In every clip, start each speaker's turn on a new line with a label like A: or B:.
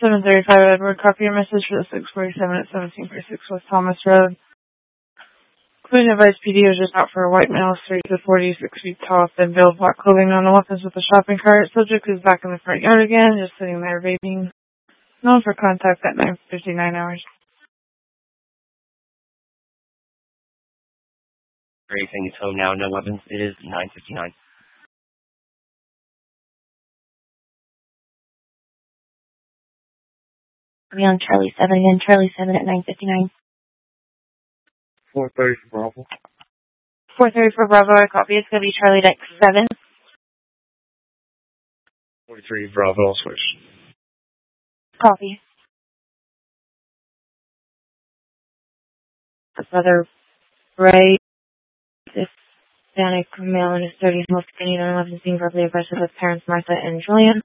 A: 735 Edward, copy your message for the 647 at 1746 West Thomas Road. Queen advised PD was just out for a white male, 3 to 46 feet tall, thin build, black clothing on the weapons with a shopping cart. Subject is back in the front yard again, just sitting there vaping. Known for contact at 9:59 hours.
B: Great, saying it's home now, no weapons. It is 9:59.
C: Be on Charlie 7 again, Charlie 7 at 9:59.
D: 430 for Bravo.
C: 430 for Bravo, I copy. It's going to be Charlie Deck 7.
D: 43 Bravo, I'll switch.
C: Copy. The brother Ray, Hispanic male in his 30s, most skinny, 9/11, being verbally aggressive with parents Martha and Julian.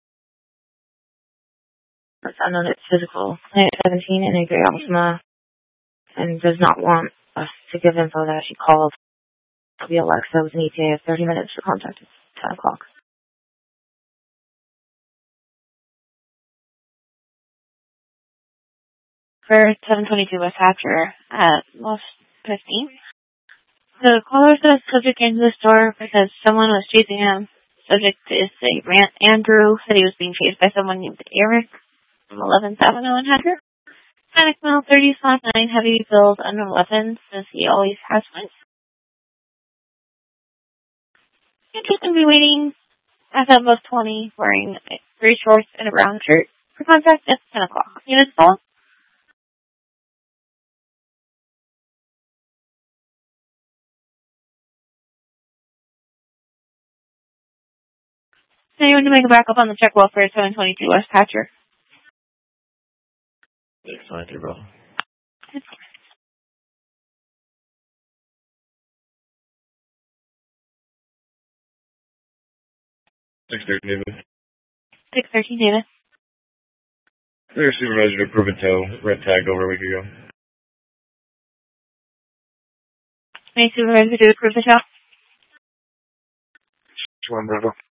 C: It's unknown, it's physical. Planet 17 in a gray Altima, and does not want us to give info that she called. The Alexa with an ETA of 30 minutes for contact at 10 o'clock. For 722 West Hatcher at Lost 15. The caller says subject came to the store because someone was chasing him. Subject is Andrew, said he was being chased by someone named Eric from 11th Avenue in Hatcher. Panic male, 30/9, heavy build, unknown weapons, says he always has one. Andrew's going to be waiting at the 20, wearing gray shorts and a brown shirt. For contact at 10 o'clock. Units call. Anyone to make a backup on the check wall for 722 West Hatcher?
B: Excellent, bro.
D: 613 David.
C: 613 David.
D: There's supervisor to prove and tow. Red tag over a week ago.
C: Any supervisor to approve the show?
D: One Bravo.